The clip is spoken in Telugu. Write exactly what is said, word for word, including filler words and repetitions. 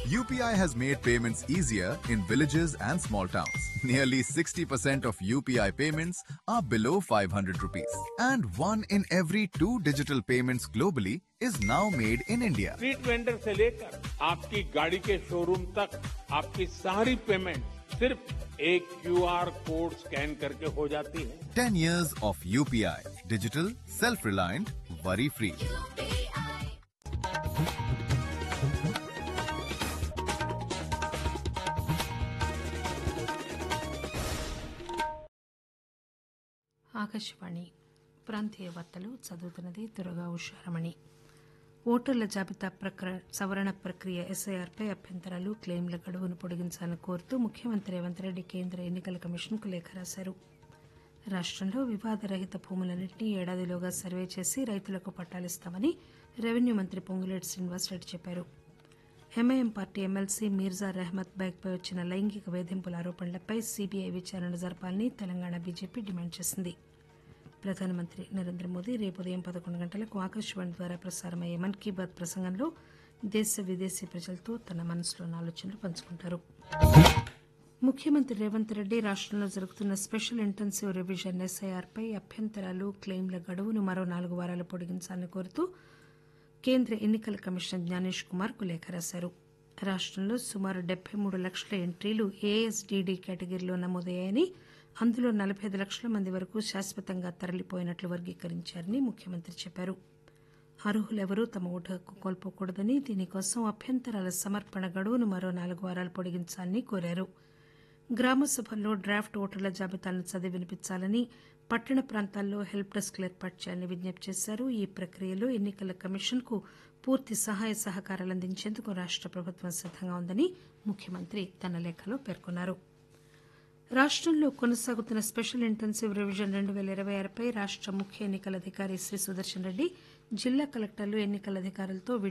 U P I has made payments easier in villages and small towns. Nearly sixty percent of U P I payments are below five hundred rupees. And one in every two digital payments globally is now made in India. Street vendor से लेकर आपकी गाड़ी के शोरूम तक आपकी सारी पेमेंट सिर्फ एक क्यूआर कोड स्कैन करके हो जाती है। ten years of U P I. Digital, self-reliant, worry-free. Akashvani ప్రాంతీయ వార్తలు చదువుతున్నది దుర్గా ఉషారమణి. ఓటర్ల జాబితా ప్రక్ర సవరణ ప్రక్రియ ఎస్ఐఆర్పై అభ్యంతరాలు క్లెయిమ్ల గడువును పొడిగించాలని కోరుతూ ముఖ్యమంత్రి రేవంత్ రెడ్డి కేంద్ర ఎన్నికల కమిషన్కు లేఖ రాశారు. రాష్టంలో వివాదరహిత భూములన్నింటినీ ఏడాదిలోగా సర్వే చేసి రైతులకు పట్టాలిస్తామని రెవెన్యూ మంత్రి పొంగులేటి శ్రీనివాసరెడ్డి చెప్పారు. MIM party MLC Mirza Rehmat బైక్పై వచ్చిన లైంగిక వేధింపుల ఆరోపణలపై సీబీఐ విచారణ జరపాలని తెలంగాణ బీజేపీ డిమాండ్ చేసింది. ప్రధానమంత్రి నరేంద్ర మోదీ రేపు ఉదయం పదకొండు గంటలకు ఆకాశవాణి ద్వారా ప్రసారమయ్యే మన్ కీ బాత్ ప్రసంగంలో దేశ విదేశీ ప్రజలతో తన మనసులోని ఆలోచనలు పంచుకుంటారు. ముఖ్యమంత్రి రేవంత్ రెడ్డి రాష్టంలో జరుగుతున్న స్పెషల్ ఇంటెన్సివ్ రివిజన్ ఎస్ఐఆర్పై అభ్యంతరాలు క్లెయిమ్ల గడువును మరో నాలుగు వారాలు పొడిగించాలని కోరుతూ కేంద్ర ఎన్నికల కమిషనర్ జ్ఞానేష్ కుమార్ కు లేఖ రాశారు. రాష్టంలో సుమారు డెబ్బై మూడు లక్షల ఎంట్రీలు ఏఎస్డీడీ కేటగిరీలో నమోదయ్యాయని, అందులో నలభై ఐదు లక్షల మంది వరకు శాశ్వతంగా తరలిపోయినట్లు వర్గీకరించారని ముఖ్యమంత్రి చెప్పారు. అర్హులెవరూ తమ ఓటు హక్కు కోల్పోకూడదని, దీనికోసం అభ్యంతరాల సమర్పణ గడువును మరో నాలుగు వారాలు పొడిగించాలని కోరారు. గ్రామ సభల్లో డ్రాఫ్ట్ ఓటర్ల జాబితాలను చదివి వినిపించాలని, పట్టణ ప్రాంతాల్లో హెల్ప్ డెస్క్లు ఏర్పాటు చేయాలని విజ్ఞప్తి చేశారు. ఈ ప్రక్రియలో ఎన్నికల కమిషన్కు పూర్తి సహాయ సహకారాలు అందించేందుకు రాష్ట ప్రభుత్వం సిద్దంగా ఉందని ముఖ్యమంత్రి తన లేఖలో పేర్కొన్నారు. రాష్టంలో కొనసాగుతున్న స్పెషల్ ఇంటెన్సివ్ రివిజన్ రెండు పేల ఇరవై ఆరుపై రాష్ట ముఖ్య ఎన్నికల అధికారి శ్రీ సుదర్శన్ రెడ్డి జిల్లా కలెక్టర్లు ఎన్నికల అధికారులతో